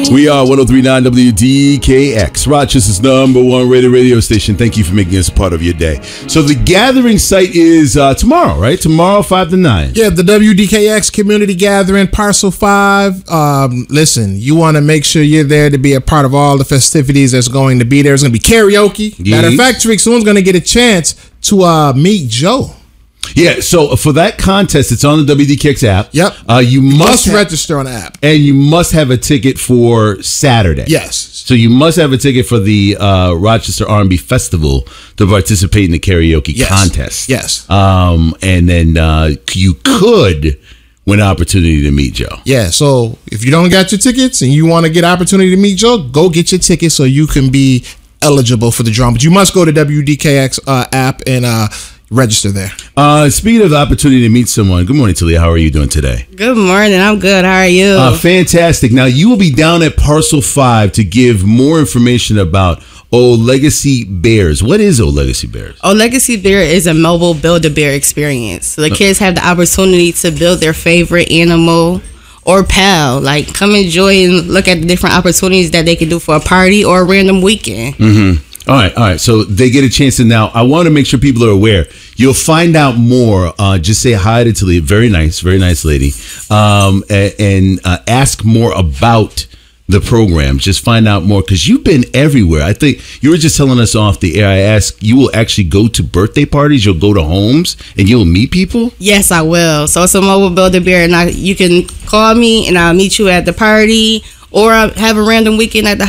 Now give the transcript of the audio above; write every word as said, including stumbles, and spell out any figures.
We are one oh three point nine W D K X, Rochester's number one rated radio station. Thank you for making us a part of your day. So the gathering site is uh, tomorrow, right? Tomorrow, five to nine. Yeah, the W D K X Community Gathering, Parcel five. Um, listen, you want to make sure you're there to be a part of all the festivities that's going to be there. There's going to be karaoke. Yes. Matter of fact, Tariq, someone's going to get a chance to uh, meet Joe. Yeah, so for that contest, it's on the W D K X app. Yep. Uh, you must, Must ha- register on the app. and you must have a ticket for Saturday. Yes. So you must have a ticket for the uh, Rochester R and B Festival to participate in the karaoke Yes. contest. Yes. Um, and then uh, you could win an opportunity to meet Joe. Yeah, so if you don't got your tickets and you want to get an opportunity to meet Joe, go get your tickets so you can be eligible for the drawing. But you must go to W D K X uh, app and uh, register there. Uh, speaking of the opportunity to meet someone, good morning, Talia. How are you doing today? Good morning. I'm good. How are you? Uh, fantastic. Now, you will be down at Parcel five to give more information about Old Legacy Bears. What is Old Legacy Bears? Oh, Legacy Bear is a mobile Build-A-Bear experience. So the kids have the opportunity to build their favorite animal or pal. Like, come enjoy and look at the different opportunities that they can do for a party or a random weekend. Mm-hmm. All right, all right. So they get a chance to now. I want to make sure people are aware. You'll find out more. Uh, just say hi to Talia. Very nice, very nice lady. Um, and and uh, ask more about the program. Just find out more because you've been everywhere. I think you were just telling us off the air. I asked you will actually go to birthday parties. You'll go to homes and you'll meet people. Yes, I will. So it's a mobile Build-A-Bear, and I, you can call me and I'll meet you at the party or I'll have a random weekend at the